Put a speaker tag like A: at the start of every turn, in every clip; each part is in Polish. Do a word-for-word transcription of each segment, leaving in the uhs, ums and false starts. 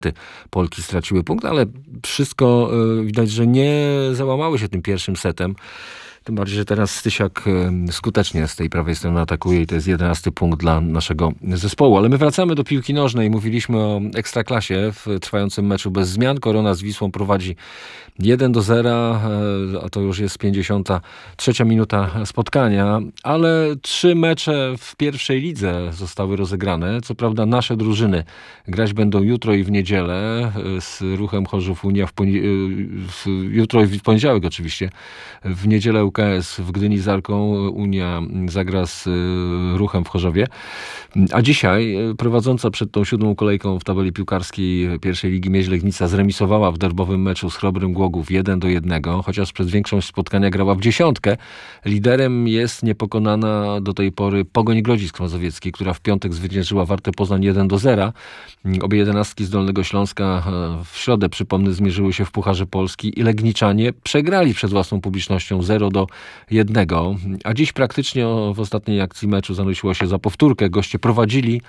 A: Polki straciły punkt, ale wszystko widać, że nie załamały się tym pierwszym setem. Tym bardziej, że teraz Stysiak skutecznie z tej prawej strony atakuje i to jest jedenasty punkt dla naszego zespołu. Ale my wracamy do piłki nożnej. Mówiliśmy o Ekstraklasie w trwającym meczu bez zmian. Korona z Wisłą prowadzi jeden do zera, a to już jest pięćdziesiąta trzecia minuta spotkania. Ale trzy mecze w pierwszej lidze zostały rozegrane. Co prawda nasze drużyny grać będą jutro i w niedzielę z Ruchem Chorzów Unia w poni- jutro i w poniedziałek oczywiście. W niedzielę U K S w Gdyni z Arką, Unia zagra z Ruchem w Chorzowie. A dzisiaj prowadząca przed tą siódmą kolejką w tabeli piłkarskiej pierwszej ligi Mieź Legnica zremisowała w derbowym meczu z Chrobrym Głogów jeden do jednego, chociaż przez większość spotkania grała w dziesiątkę. Liderem jest niepokonana do tej pory Pogoń Grodzisk Mazowiecki, która w piątek zwyciężyła Wartę Poznań jeden do zera. Obie jedenastki z Dolnego Śląska w środę, przypomnę, zmierzyły się w Pucharze Polski i Legniczanie przegrali przed własną publicznością zero do jednego. A dziś praktycznie w ostatniej akcji meczu zanosiło się za powtórkę. Goście prowadzili,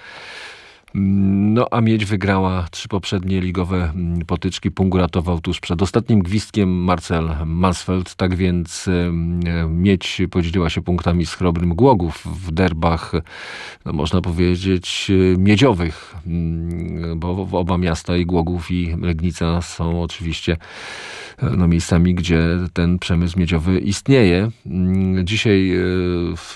A: no a Miedź wygrała trzy poprzednie ligowe potyczki. Punkt uratował tuż przed ostatnim gwizdkiem Marcel Mansfeld. Tak więc Miedź podzieliła się punktami z Chrobrym Głogów w derbach, no można powiedzieć, miedziowych, bo oba miasta, i Głogów, i Legnica, są oczywiście no, miejscami, gdzie ten przemysł miedziowy istnieje. Dzisiaj w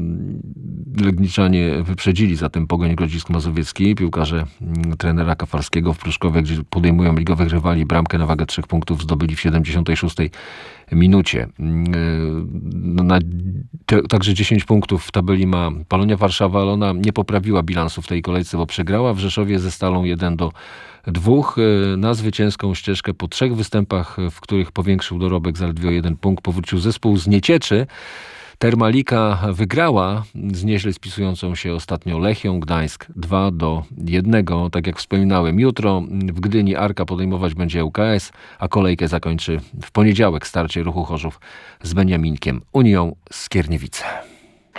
A: Legniczanie wyprzedzili zatem Pogoń Grodzisk Mazowiecki. Piłkarze trenera Kafarskiego w Pruszkowie, gdzie podejmują ligowych rywali, bramkę na wagę trzech punktów zdobyli w siedemdziesiątej szóstej minucie. Na, te, także dziesięć punktów w tabeli ma Polonia Warszawa, ale ona nie poprawiła bilansu w tej kolejce, bo przegrała w Rzeszowie ze Stalą jeden do dwóch. Na zwycięską ścieżkę po trzech występach, w których powiększył dorobek zaledwie o jeden punkt, powrócił zespół z Niecieczy. Termalika wygrała z nieźle spisującą się ostatnio Lechią Gdańsk dwa do jednego. Tak jak wspominałem, jutro w Gdyni Arka podejmować będzie U K S, a kolejkę zakończy w poniedziałek starcie Ruchu Chorzów z Beniaminkiem Unią Skierniewice.